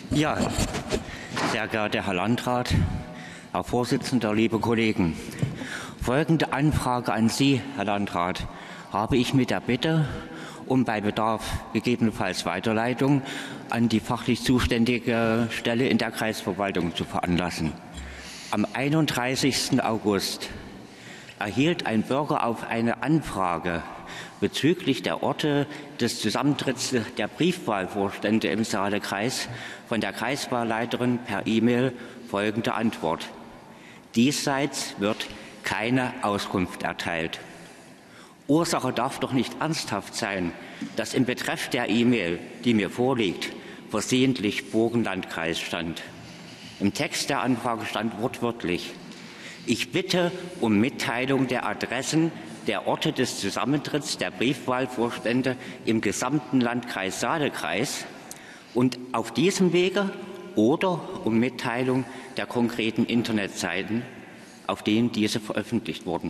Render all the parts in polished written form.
Ja, sehr geehrter Herr Landrat, Herr Vorsitzender, liebe Kollegen. Folgende Anfrage an Sie, Herr Landrat, habe ich mit der Bitte um bei Bedarf gegebenenfalls Weiterleitung an die fachlich zuständige Stelle in der Kreisverwaltung zu veranlassen. Am 31. August erhielt ein Bürger auf eine Anfrage bezüglich der Orte des Zusammentritts der Briefwahlvorstände im Saale-Kreis von der Kreiswahlleiterin per E-Mail folgende Antwort: Diesseits wird keine Auskunft erteilt. Ursache darf doch nicht ernsthaft sein, dass im Betreff der E-Mail, die mir vorliegt, versehentlich Burgenlandkreis stand. Im Text der Anfrage stand wortwörtlich: Ich bitte um Mitteilung der Adressen der Orte des Zusammentritts der Briefwahlvorstände im gesamten Landkreis Saale-Kreis und auf diesem Wege oder um Mitteilung der konkreten Internetseiten, auf denen diese veröffentlicht wurden.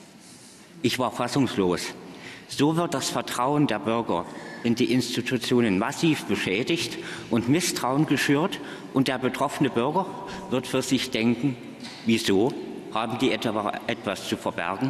Ich war fassungslos. So wird das Vertrauen der Bürger in die Institutionen massiv beschädigt und Misstrauen geschürt, und der betroffene Bürger wird für sich denken: Wieso? Haben die etwas zu verbergen?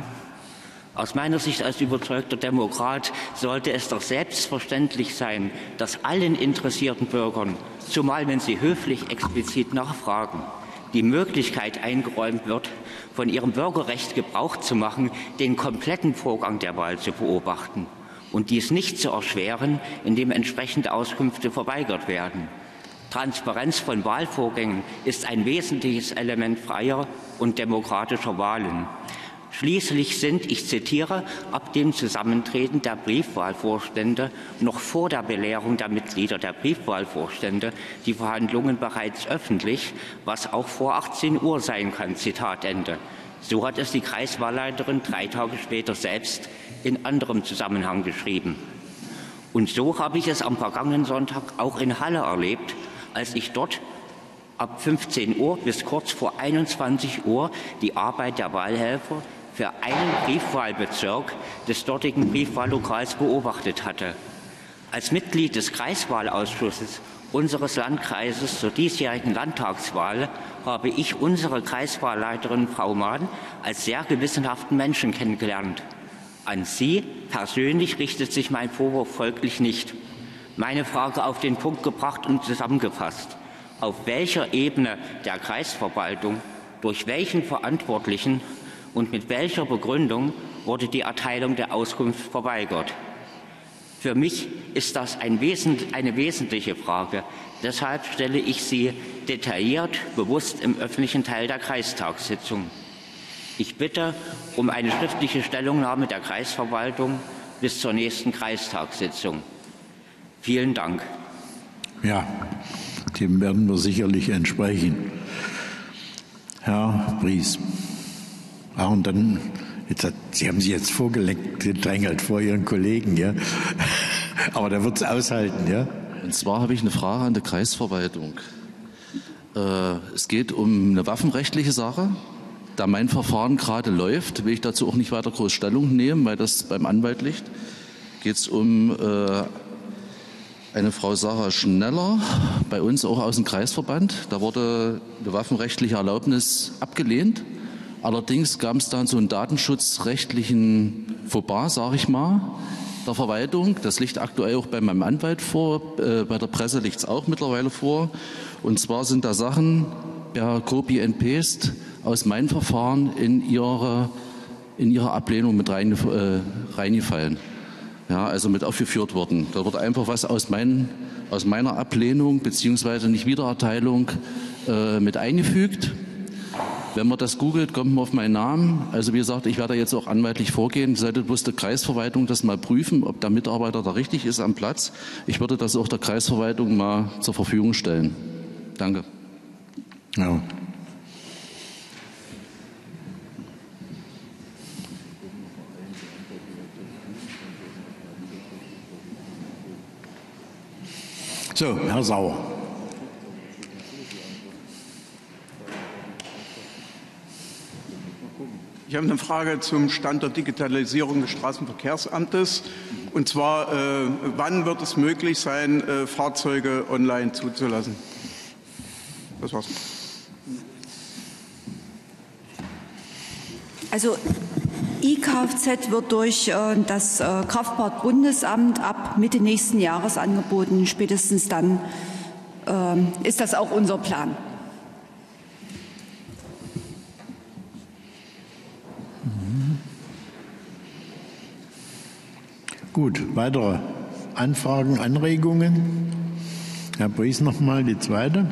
Aus meiner Sicht als überzeugter Demokrat sollte es doch selbstverständlich sein, dass allen interessierten Bürgern, zumal wenn sie höflich explizit nachfragen, die Möglichkeit eingeräumt wird, von ihrem Bürgerrecht Gebrauch zu machen, den kompletten Vorgang der Wahl zu beobachten und dies nicht zu erschweren, indem entsprechende Auskünfte verweigert werden. Transparenz von Wahlvorgängen ist ein wesentliches Element freier und demokratischer Wahlen. Schließlich sind, ich zitiere, ab dem Zusammentreten der Briefwahlvorstände noch vor der Belehrung der Mitglieder der Briefwahlvorstände die Verhandlungen bereits öffentlich, was auch vor 18 Uhr sein kann. Zitat Ende. So hat es die Kreiswahlleiterin 3 Tage später selbst in anderem Zusammenhang geschrieben. Und so habe ich es am vergangenen Sonntag auch in Halle erlebt, als ich dort ab 15 Uhr bis kurz vor 21 Uhr die Arbeit der Wahlhelfer für einen Briefwahlbezirk des dortigen Briefwahllokals beobachtet hatte. Als Mitglied des Kreiswahlausschusses unseres Landkreises zur diesjährigen Landtagswahl habe ich unsere Kreiswahlleiterin Frau Mahn als sehr gewissenhaften Menschen kennengelernt. An Sie persönlich richtet sich mein Vorwurf folglich nicht. Meine Frage auf den Punkt gebracht und zusammengefasst: Auf welcher Ebene der Kreisverwaltung, durch welchen Verantwortlichen und mit welcher Begründung wurde die Erteilung der Auskunft verweigert? Für mich ist das eine wesentliche Frage. Deshalb stelle ich sie detailliert, bewusst im öffentlichen Teil der Kreistagssitzung. Ich bitte um eine schriftliche Stellungnahme der Kreisverwaltung bis zur nächsten Kreistagssitzung. Vielen Dank. Ja, dem werden wir sicherlich entsprechen. Herr Bries. Ah, und dann, Sie haben sich jetzt vorgedrängelt vor Ihren Kollegen, ja. Aber der wird es aushalten, ja. Und zwar habe ich eine Frage an die Kreisverwaltung. Es geht um eine waffenrechtliche Sache. Da mein Verfahren gerade läuft, will ich dazu auch nicht weiter groß Stellung nehmen, weil das beim Anwalt liegt. Geht es um eine Frau Sarah Schneller, bei uns auch aus dem Kreisverband. Da wurde eine waffenrechtliche Erlaubnis abgelehnt. Allerdings gab es dann so einen datenschutzrechtlichen Fauxpas, sage ich mal, der Verwaltung. Das liegt aktuell auch bei meinem Anwalt vor. Bei der Presse liegt es auch mittlerweile vor. Und zwar sind da Sachen per Copy and Paste aus meinem Verfahren in ihre Ablehnung mit reingefallen. Ja, also mit aufgeführt worden. Da wurde einfach was aus meiner Ablehnung bzw. Nicht-Wiedererteilung mit eingefügt. Wenn man das googelt, kommt man auf meinen Namen. Also wie gesagt, ich werde jetzt auch anwaltlich vorgehen. Sollte bloß die Kreisverwaltung das mal prüfen, ob der Mitarbeiter da richtig ist am Platz. Ich würde das auch der Kreisverwaltung mal zur Verfügung stellen. Danke. Ja. So, Herr Sauer. Ich habe eine Frage zum Stand der Digitalisierung des Straßenverkehrsamtes. Und zwar, wann wird es möglich sein, Fahrzeuge online zuzulassen? Das war's. Also E-Kfz wird durch das Kraftfahrtbundesamt ab Mitte nächsten Jahres angeboten. Spätestens dann ist das auch unser Plan. Gut, weitere Anfragen, Anregungen? Herr Bries noch mal die zweite.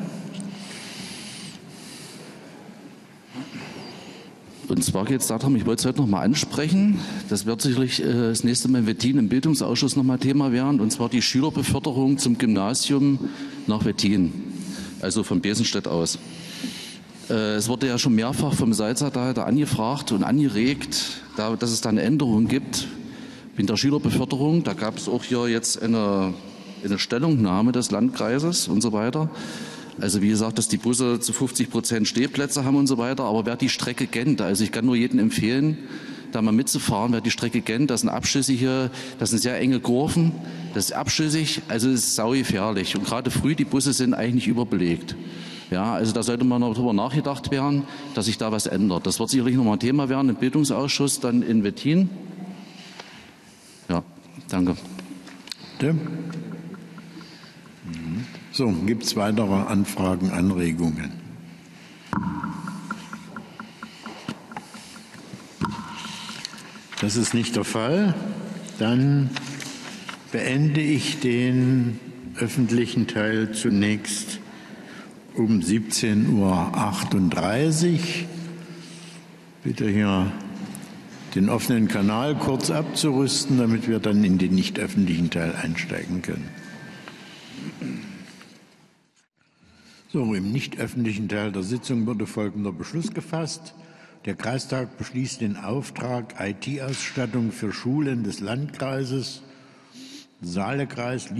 Und zwar geht es darum, ich wollte es heute noch mal ansprechen, das wird sicherlich das nächste Mal in Wettin im Bildungsausschuss noch mal Thema werden, und zwar die Schülerbeförderung zum Gymnasium nach Wettin, also von Besenstedt aus. Es wurde ja schon mehrfach vom Salzerleiter angefragt und angeregt, dass es da eine Änderung gibt in der Schülerbeförderung. Da gab es auch hier jetzt eine Stellungnahme des Landkreises und so weiter. Also wie gesagt, dass die Busse zu 50% Stehplätze haben und so weiter. Aber wer die Strecke kennt, also ich kann nur jedem empfehlen, da mal mitzufahren, wer die Strecke kennt, das sind Abschüsse hier, das sind sehr enge Kurven, das ist abschüssig, also es ist saugefährlich. Und gerade früh, die Busse sind eigentlich überbelegt. Ja, also da sollte mal noch darüber nachgedacht werden, dass sich da was ändert. Das wird sicherlich noch mal ein Thema werden im Bildungsausschuss, dann in Wettin. Ja, danke. Bitte. So, gibt es weitere Anfragen, Anregungen? Das ist nicht der Fall. Dann beende ich den öffentlichen Teil zunächst um 17:38 Uhr. Bitte hier den offenen Kanal kurz abzurüsten, damit wir dann in den nicht öffentlichen Teil einsteigen können. So, im nicht öffentlichen Teil der Sitzung wurde folgender Beschluss gefasst. Der Kreistag beschließt den Auftrag IT-Ausstattung für Schulen des Landkreises Saale-Kreis